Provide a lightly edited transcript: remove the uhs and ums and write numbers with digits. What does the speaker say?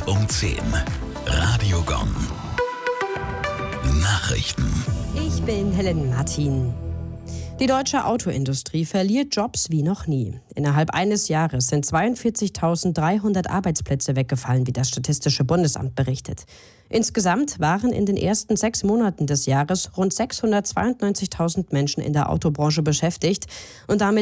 um 10. Radio Gong. Nachrichten. Ich bin Helen Martin. Die deutsche Autoindustrie verliert Jobs wie noch nie. Innerhalb eines Jahres sind 42.300 Arbeitsplätze weggefallen, wie das Statistische Bundesamt berichtet. Insgesamt waren in den ersten 6 Monaten des Jahres rund 692.000 Menschen in der Autobranche beschäftigt und damit